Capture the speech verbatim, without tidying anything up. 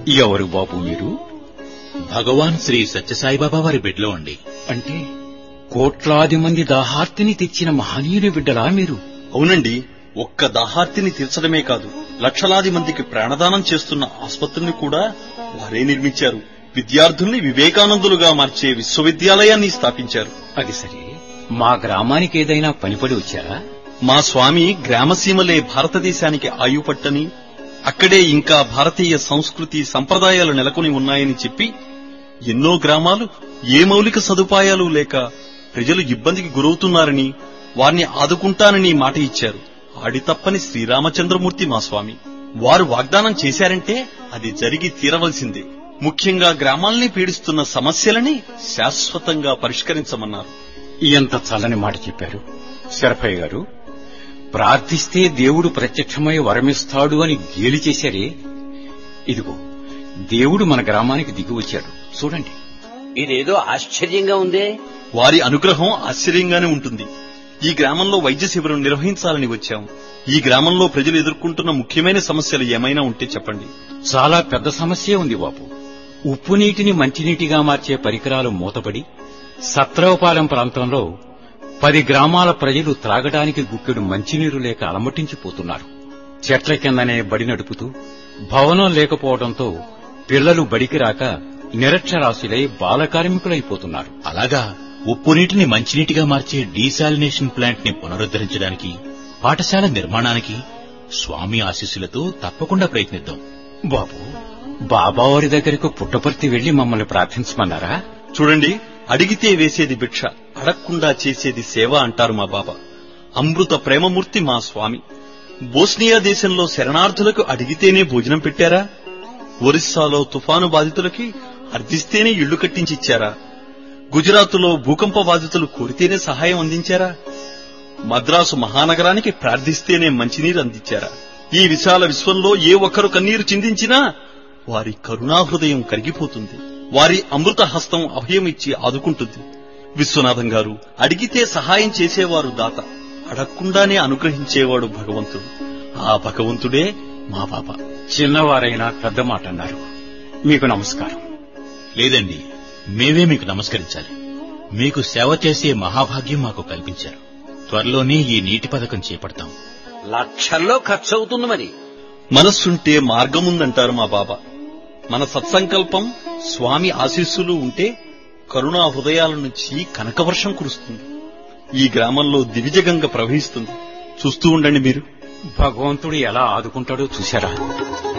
ఎవరు బాబు మీరు? భగవాన్ శ్రీ సత్యసాయిబాబా వారి బిడ్డలో అండి. అంటే కోట్లాది మంది దాహార్తిని తెచ్చిన మహనీయుని బిడ్డలా మీరు? అవునండి. ఒక్క దాహార్తిని తీర్చడమే కాదు, లక్షలాది మందికి ప్రాణదానం చేస్తున్న ఆసుపత్రిని కూడా వారే నిర్మించారు. విద్యార్థుల్ని వివేకానందులుగా మార్చే విశ్వవిద్యాలయాన్ని స్థాపించారు. అది సరే, మా గ్రామానికి ఏదైనా పనిపడి వచ్చారా? మా స్వామి గ్రామసీమలే భారతదేశానికి ఆయుపట్టని, అక్కడే ఇంకా భారతీయ సంస్కృతి సంప్రదాయాలు నెలకొని ఉన్నాయని చెప్పి ఎన్నో గ్రామాలు ఏ మౌలిక సదుపాయాలు లేక ప్రజలు ఇబ్బందికి గురవుతున్నారని, వారిని ఆదుకుంటానని మాట ఇచ్చారు. ఆడి తప్పని శ్రీరామచంద్రమూర్తి మా స్వామి. వారు వాగ్దానం చేశారంటే అది జరిగి తీరవలసిందే. ముఖ్యంగా గ్రామాల్ని పీడిస్తున్న సమస్యలని శాశ్వతంగా పరిష్కరించమన్నారు. ఎంత చల్లని మాట చెప్పారు శరభయ్య గారు. ప్రార్థిస్తే దేవుడు ప్రత్యక్షమై వరమిస్తాడు అని గేలి చేశారే, ఇదిగో దేవుడు మన గ్రామానికి దిగి వచ్చాడు చూడండి. ఇదేదో ఆశ్చర్యంగా ఉందే. వారి అనుగ్రహం ఆశ్చర్యంగానే ఉంటుంది. ఈ గ్రామంలో వైద్య శిబిరం నిర్వహించాలని వచ్చాం. ఈ గ్రామంలో ప్రజలు ఎదుర్కొంటున్న ముఖ్యమైన సమస్యలు ఏమైనా ఉంటే చెప్పండి. చాలా పెద్ద సమస్య ఉంది బాబు. ఉప్పు నీటిని మంచినీటిగా మార్చే పరికరాలు మూతపడి సత్రవపాలెం ప్రాంతంలో పది గ్రామాల ప్రజలు త్రాగడానికి గుక్కెడు మంచినీరు లేక అలమటించిపోతున్నారు. చెట్ల కిందనే బడి నడుపుతూ భవనం లేకపోవడంతో పిల్లలు బడికి రాక నిరక్షరాస్యులై బాలకార్మికులైపోతున్నారు. అలాగా ఉప్పు నీటిని మంచినీటిగా మార్చే డీసాలినేషన్ ప్లాంట్ ని పునరుద్ధరించడానికి, పాఠశాల నిర్మాణానికి స్వామి ఆశీస్సులతో తప్పకుండా ప్రయత్నిద్దాం. బాబు, బాబావారి దగ్గరకు పుట్టపర్తి వెళ్లి మమ్మల్ని ప్రార్థించమన్నారా? చూడండి, అడిగితే వేసేది భిక్ష, అడగకుండా చేసేది సేవ అంటారు మా బాబా. అమృత ప్రేమమూర్తి మా స్వామి. బోస్నియా దేశంలో శరణార్థులకు అడిగితేనే భోజనం పెట్టారా? ఒరిస్సాలో తుఫాను బాధితులకి అర్థిస్తేనే ఇళ్లు కట్టించిచ్చారా? గుజరాత్లో భూకంప బాధితులు కోరితేనే సహాయం అందించారా? మద్రాసు మహానగరానికి ప్రార్థిస్తేనే మంచినీరు అందించారా? ఈ విశాల విశ్వంలో ఏ ఒక్కరు కన్నీరు చిందించినా వారి కరుణాహృదయం కరిగిపోతుంది. వారి అమృత హస్తం అభయం ఇచ్చి ఆదుకుంటుంది. విశ్వనాథం గారు, అడిగితే సహాయం చేసేవారు దాత, అడగకుండానే అనుగ్రహించేవాడు భగవంతుడు. ఆ భగవంతుడే మా బాబా. చిన్నవారైనా పెద్ద మాట అన్నారు. మీకు నమస్కారం. లేదండి, మేమే మీకు నమస్కరించాలి. మీకు సేవ చేసే మహాభాగ్యం మాకు కల్పించారు. త్వరలోనే ఈ నీటి పథకం చేపడతాం. లక్షల్లో ఖర్చవుతుంది. మరి మనస్సుంటే మార్గముందంటారు మా బాబా. మన సత్సంకల్పం, స్వామి ఆశీస్సులు ఉంటే కరుణా హృదయాల నుంచి కనకవర్షం కురుస్తుంది. ఈ గ్రామంలో దివిజగంగ ప్రవహిస్తుంది. చూస్తూ ఉండండి మీరు. భగవంతుడు ఎలా ఆదుకుంటాడో చూశారా?